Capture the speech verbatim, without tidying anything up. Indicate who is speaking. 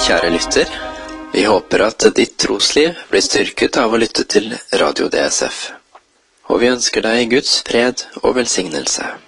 Speaker 1: kjære lytter. Vi håper at ditt trosliv blir styrket av å lytte til Radio D S F. Og vi ønsker deg Guds fred og velsignelse.